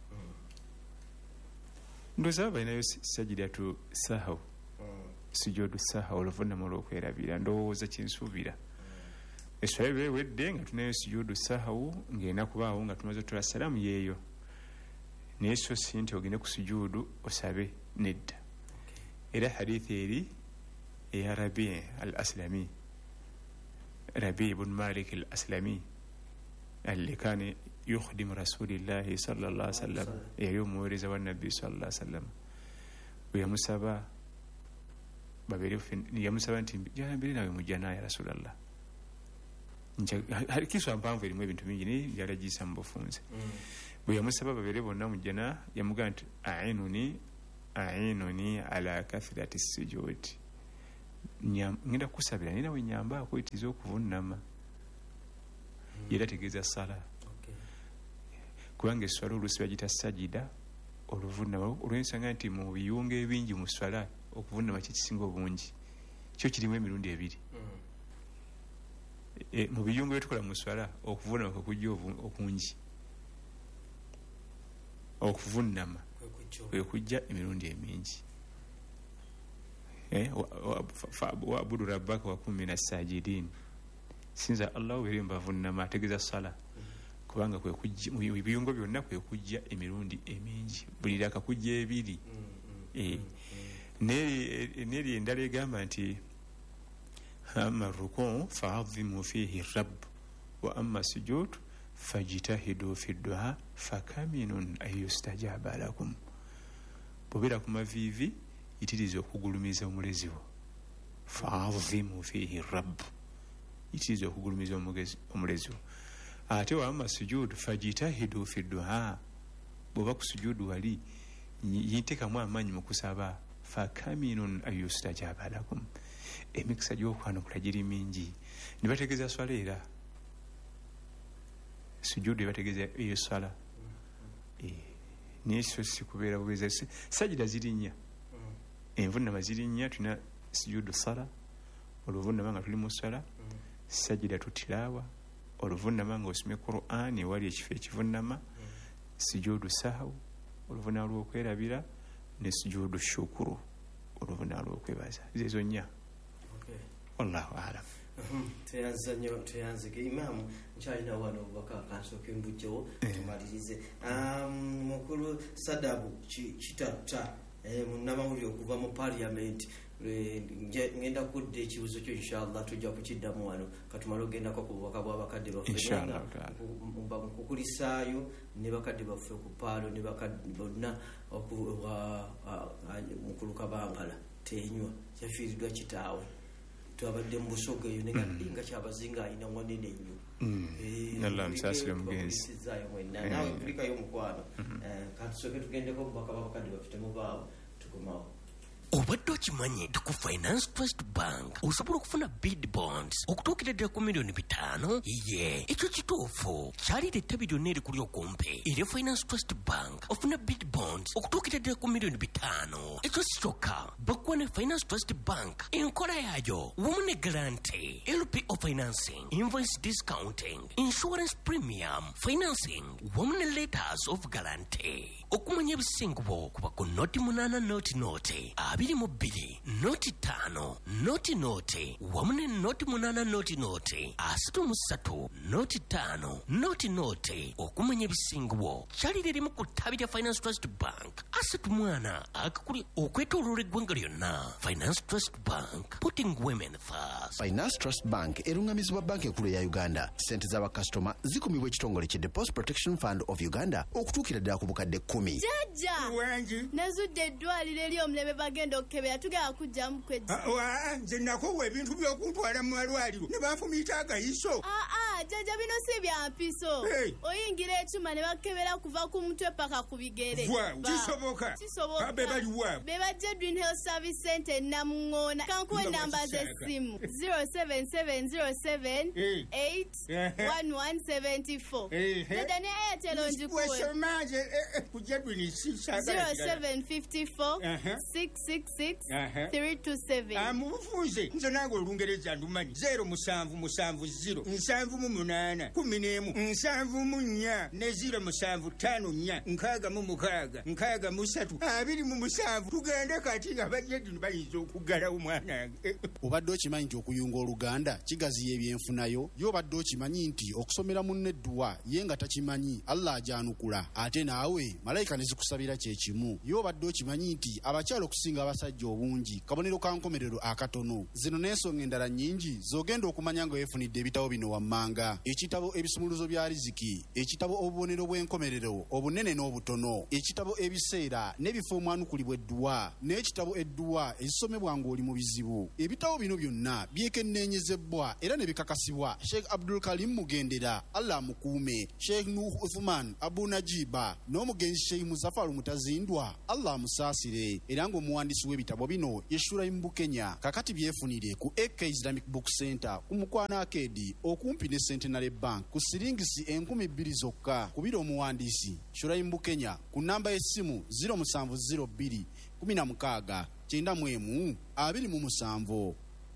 Ndoza balinayo sajidatu sahaw sujudu sahaw oluvunnama olw'okwerabira ndowooza kyensuubira. Esswala ewedde nga tunayo sujudu sahaw ng'erina kubaawo nga tumaze otula salaamu yeeyo. Naye so si nti ogende ku sujudu osabe nedda. Era hadithi eri eya Rabi' al-Aslami Rabi' ibn Malik al-Aslami alli kaana yukhdimu rasulillahi sallallahu alaihi wasallam yali omuweereza wa nabbi sallallahu alaihi wasallam bwe yamusaba babere yamusaba nti jambire nawe mujjana ya Rasulallah hari kiswa mpanvu erimu ebintu bingi ni yalagisa mu bufunze bwe yamusaba babere bonna mu jana yamugamba nti ainuni ainuni ala kathirati sujud ngenda kusabira nina we nyamba akwetiza okuvunnama era tegeeza sala kubanga eswala oluusi bagita sajida oluvunnama olw'ensonga nti mu biyunga ebingi mu swala okuvunnama kikisinga obungi kyo kirimu emirundi ebiri mu biyunga byetukola mu swala okuvunnama kwekujja okungi okuvunnama kwekujja emirundi emingi waabudu rabbaka wakun mina sajidin sinza allah obere mbavunnama ategeeza sala kubanga mu biyungo byonna kwekujja emirundi emingi buli raka kujja ebiri neri endala egamba nti amma rukuu faadhimu fihi rabb wa amma sujud fajtahidu fi duha fakaminun an yustajaba lakum bobera ku maviivi yitiriza okugulumiza omulezi wo faadhimu fihi rabb yitiriza okugulumiza omulezi wo ate wa amma sujud fajtahidu fi duha bwoba ku sujudu wali yintekamu amaanyi mu kusaba fakaminun an yustajaba lakum emikisa gy'okwanukula giri mingi ne bategeeza swala era sujudu bategeeza eyo swala naye so si kubeera bubeeza sajida ziri nnya envunnama ziri nnya tulina sujudu sala oluvunnama nga tuli mu swala sajida tutilaawa oluvunnama nga osomye Qur'an ewali ekifo ekivunnama sujudu sahwu oluvunnama lw'okwerabira ne sujudu shukuru oluvunnama lw'okwebaza zezo nnya wallahu alam teyanza nnyo teyanzike imaamu nkyalina wano obubaka akansooke mbujjewo tumalirize mukulu sadabu kitatta munnamawulire okuva mu parliament ngenda kudda ekibuzo kyo inshallah tujja kukiddamu wano katumale ogendako ku bubaka bw'abakadde baffe mukukulisaayo ne bakadde baffe ku paalo ne bakadde bonna mukulu Kabangala tenywa yafiiriddwa kitaawe twabadde mu busoga eyo nga kyabazinga alina wanene nnyo nalla musaasire mugenzi nawe mpulikayo mukwano katusooke tugendeko obubaka bw'abakadde baffe temubaawo tukomawo obadde okimanyi nti ku Finance Trust Bank osobola okufuna bid bonds okutuukira ddala ku miliyoni bitaano ye ekyo kituufu kyalireeta byonna eri kuli okumpe eri Finance Trust Bank ofuna bid bonds okutuukira ddala ku miliyoni bitaano ekyo si kyokka bakuwa ne Finance Trust Bank enkola yaayo wamu ne garante L P O financing invoice discounting insurance premium financing wamu ne letters of guarantee okumanya ebisingubo kuba ku noti munaana noti noti abiri mu bbiri noti ttaano noti noti wamu ne noti munaana noti noti asatu mu ssatu noti ttaano noti noti okumanya ebisingubo kyalira erimu ku ttabi lya Finance Trust Bank asatu mwana akakuli okwetooloola eggwanga lyonna. Finance Trust Bank, putting women first. Finance Trust Bank erungamizibwa banka enkulu ya Uganda. Sente z'abakasitoma zikumibwa ekitongole ki Deposit Protection Fund of Uganda okutuukira ddala ku bukadde kkumi. Jjajja wangi nazudde eddwaliro eri omulebe bagenda okukebera tugenda kujjamu kwejja. Wa nze nakowa ebintu by'okuntwala mu malwaliro ne banfumiita agayiso. Aa jjajja bino si bya mpiso. Oyingira ekyuma ne bakebera kuva ku mutwe paka ku bigere. Kisoboka. Kisoboka. Be bali wa. Be bajja Dream Health Service Center Namungoona. Kankuwe namba z'essimu zero seven seven zero seven eight one one seven four. Dada ne Airtel njikuwe. Wesomaje kujja Dream six zero seven five four six six six three two seven. Amufunze nze nange olungereza ndumanyi zero musanvu musanvu zero nsanvu mu munaana kumi n'emu nsanvu mu nnya ne zero musanvu ttaano nnya nkaaga mu mukaaga nkaaga mu ssatu abiri mu musanvu tugende kati nga bajjedini bayinza okuggalawo mwanange. Obadde okimanyi nti okuyunga Oluganda kigaziya ebyenfunayo yo obadde okimanyi nti okusomera munne edduwa ye nga takimanyi Allah ajanukula ate naawe malayika ne zikusabira kye kimu yo obadde okimanyi nti abakyala okusinga abasajja obungi kabonero ka nkomerero akatono zino n'ensonga endala nnyingi z'ogenda okumanya nga weefunidde ebitabo bino wammanga. uganda ekitabo ebisumuluzo bya riziki ekitabo obubonero bw'enkomerero obunene n'obutono ekitabo ebiseera n'ebifo omwanukulibwa edduwa n'ekitabo edduwa ezisomebwa ng'oli mu bizibu ebitabo bino byonna byekenneenyezebwa era ne bikakasibwa sheikh abdul karim mugendera allah amukuume sheikh nuh uthman abu najiba n'omugenzi sheikh muzafaru mutazindwa allah amusaasire era ng'omuwandiisi w'ebitabo bino ye shuraim bukenya kakati byefunire ku A K Islamic Book Center ku Mukwana Arcade okumpi ne Centenary Bank ku siringisi enkumi bbiri zokka kubira omuwandiisi shuraim bukenya ku namba y'essimu zero seven zero two one six nine mu abiri mu musanvu.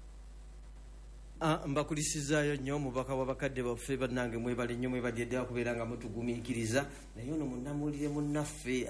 Ah, mbakulisizaayo nnyo omubaka w'abakadde baffe bannange mwebale nnyo mwebadde edda kubeera nga mutugumiikiriza naye ono munnamulire munnaffe